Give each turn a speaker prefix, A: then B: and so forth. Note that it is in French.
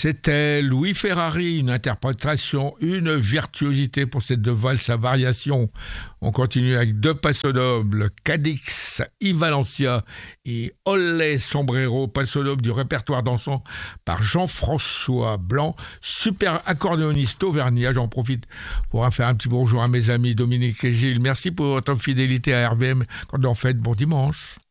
A: C'était Louis Ferrari, une interprétation, une virtuosité pour cette deux valses à variation. On continue avec deux passodobles, Cadix, Yves Valencia et Olé Sombrero, passodoble du répertoire dansant par Jean-François Blanc, super accordéoniste auvergnat. J'en profite pour faire un petit bonjour à mes amis Dominique et Gilles. Merci pour votre fidélité à RVM quand on fait bon dimanche.